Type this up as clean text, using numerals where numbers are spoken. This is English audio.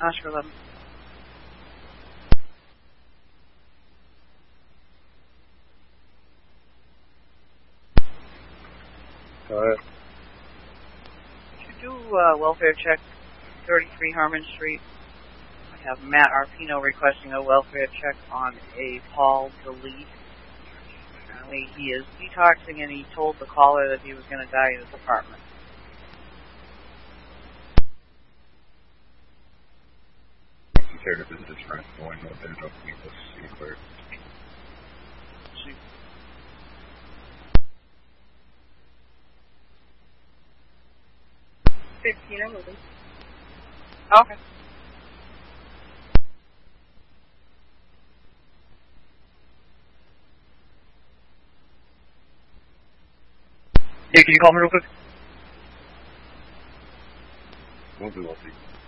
Oscar 11. Go ahead. Could you do welfare check 33 Harmon Street? I have Matt Arpino requesting a welfare check on a Paul DeLeet. Apparently he is detoxing and he told the caller that he was going to die in his apartment. Care to visit his friend, going to open it up to me, let's see where. 15, I'm moving. Okay. Hey, can you call me real quick? We'll do, I'll see.